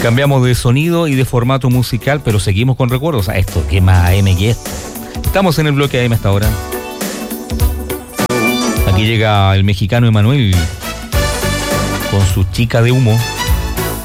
Cambiamos de sonido y de formato musical, pero seguimos con recuerdos. Esto, ¿qué más AM que esto? Estamos en el bloque AM hasta ahora. Aquí llega el mexicano Emanuel con su Chica de Humo.